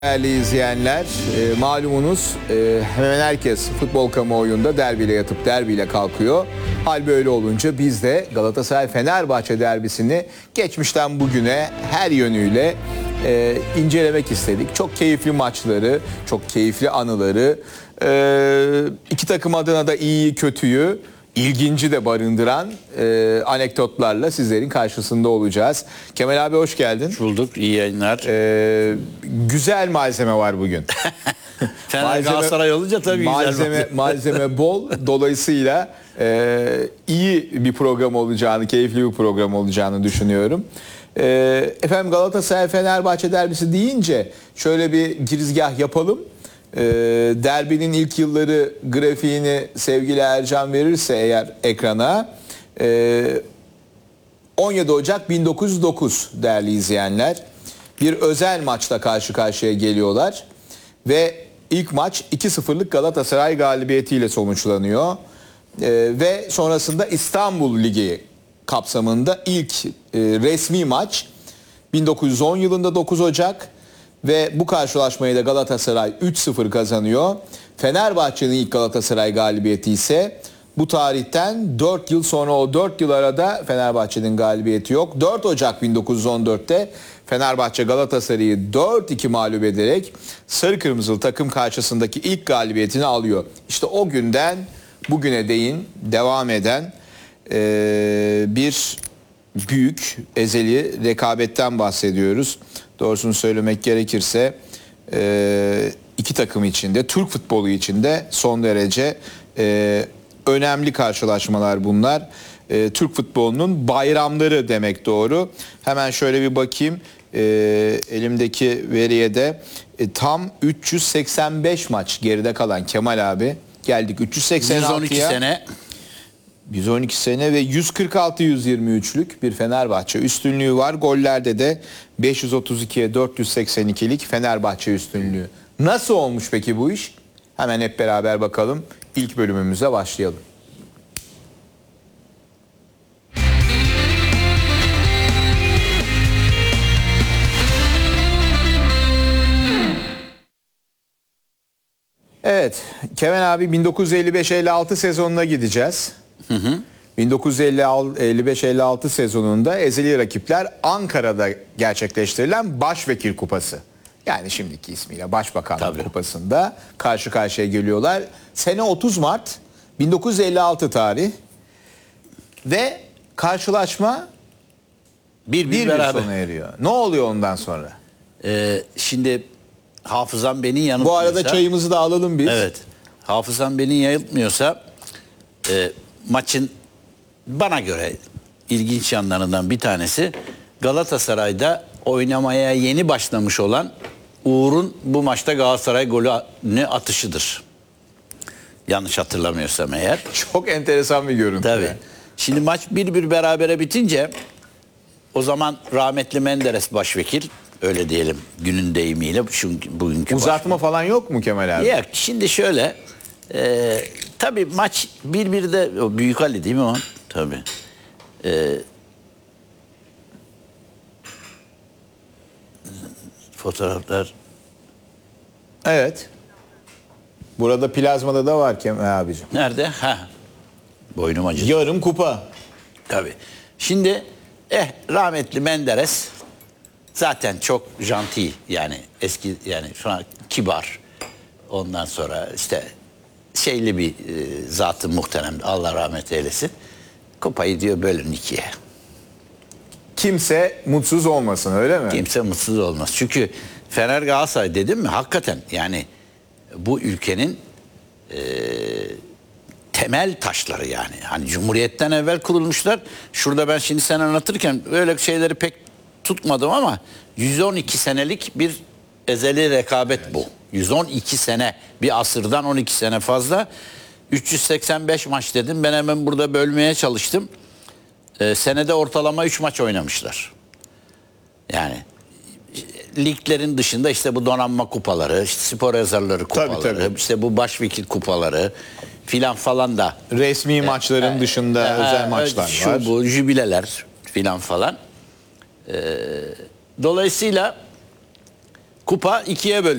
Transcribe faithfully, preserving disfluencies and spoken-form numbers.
Değerli izleyenler, e, malumunuz e, hemen herkes futbol kamuoyunda derbiyle yatıp derbiyle kalkıyor. Hal böyle olunca biz de Galatasaray-Fenerbahçe derbisini geçmişten bugüne her yönüyle e, incelemek istedik. Çok keyifli maçları, çok keyifli anıları, e, iki takım adına da iyiyi kötüyü, ilginci de barındıran e, anekdotlarla sizlerin karşısında olacağız. Kemal abi hoş geldin. Hoş bulduk, iyi yayınlar. E, güzel malzeme var bugün. Fener Galatasaray olunca tabii malzeme, güzel malzeme. malzeme bol. Dolayısıyla e, iyi bir program olacağını, keyifli bir program olacağını düşünüyorum. E, efendim Galatasaray-Fenerbahçe derbisi deyince şöyle bir girizgah yapalım. E, derbinin ilk yılları grafiğini sevgili Ercan verirse eğer ekrana, e, on yedi Ocak bin dokuz yüz dokuz değerli izleyenler, bir özel maçla karşı karşıya geliyorlar ve ilk maç iki sıfırlık Galatasaray galibiyetiyle sonuçlanıyor. Ee, ve sonrasında İstanbul Ligi kapsamında ilk e, resmi maç bin dokuz yüz on yılında dokuz Ocak ve bu karşılaşmayı da Galatasaray üç sıfır kazanıyor. Fenerbahçe'nin ilk Galatasaray galibiyeti ise bu tarihten dört yıl sonra, o dört yıl arada Fenerbahçe'nin galibiyeti yok. dört Ocak bin dokuz yüz on dörtte Fenerbahçe Galatasaray'ı dört iki mağlup ederek sarı kırmızılı takım karşısındaki ilk galibiyetini alıyor. İşte o günden bugüne değin devam eden e, bir büyük ezeli rekabetten bahsediyoruz. Doğrusunu söylemek gerekirse e, iki takım içinde, Türk futbolu içinde son derece e, önemli karşılaşmalar bunlar. E, Türk futbolunun bayramları demek doğru. Hemen şöyle bir bakayım. E, elimdeki veriye de e, tam üç yüz seksen beş maç geride kalan Kemal abi. Geldik üç yüz seksen altıya. yüz on iki sene. yüz on iki sene ve yüz kırk altı yüz yirmi üçlük bir Fenerbahçe üstünlüğü var. Gollerde de beş yüz otuz ikiye dört yüz seksen ikilik Fenerbahçe üstünlüğü. Nasıl olmuş peki bu iş? Hemen hep beraber bakalım. İlk bölümümüze başlayalım. Evet, Kemal abi bin dokuz yüz elli beş elli altı sezonuna gideceğiz. Hı hı. bin dokuz yüz elli beş elli altı sezonunda ezeli rakipler Ankara'da gerçekleştirilen Başvekil Kupası. Yani şimdiki ismiyle Başbakanlık Tabii. Kupası'nda karşı karşıya geliyorlar. Sene otuz Mart bin dokuz yüz elli altı tarih ve karşılaşma Bir bir, bir bir beraber. sona eriyor. Ne oluyor ondan sonra? Ee, şimdi hafızam beni yanıltmıyorsa. Bu arada çayımızı da alalım biz. Evet. Hafızam beni yanıltmıyorsa e, maçın bana göre ilginç yanlarından bir tanesi Galatasaray'da oynamaya yeni başlamış olan Uğur'un bu maçta Galatasaray golünü atışıdır. Yanlış hatırlamıyorsam eğer. Çok enteresan bir görüntü. Tabii. Şimdi maç bir bir berabere bitince o zaman rahmetli Menderes başvekil, öyle diyelim günün deyimiyle, şu bugünkü Uzatma falan yok mu Kemal abi? Yok, şimdi şöyle e, tabii maç bir birde, o Büyük Ali değil mi o? Tabii. E, fotoğraflar. Evet. Burada plazmada da var Kemal abicim. Nerede? Ha. Boynum acıdı. Yarım kupa. Tabii. Şimdi eh rahmetli Menderes zaten çok janti, yani eski, yani şu an kibar. Ondan sonra işte şeyli bir e, zatı muhterem, Allah rahmet eylesin. Kupayı diyor bölün ikiye. Kimse mutsuz olmasın, öyle mi? Kimse mutsuz olmaz. Çünkü Fener Galatasaray dedim mi hakikaten yani bu ülkenin e, temel taşları yani. Hani Cumhuriyet'ten evvel kurulmuşlar. Şurada ben şimdi sen anlatırken öyle şeyleri pek tutmadım ama yüz on iki senelik bir ezeli rekabet, evet. Bu. yüz on iki sene, bir asırdan on iki sene fazla. üç yüz seksen beş maç dedim. Ben hemen burada bölmeye çalıştım. Ee, senede ortalama üç maç oynamışlar. Yani liglerin dışında işte bu donanma kupaları, işte spor yazarları kupaları, Tabii, tabii. işte bu başvekil kupaları filan falan da. Resmi e, maçların e, dışında e, özel e, maçlar şu, var. Şu bu jübileler filan falan. E, dolayısıyla Kupa ikiye böldü.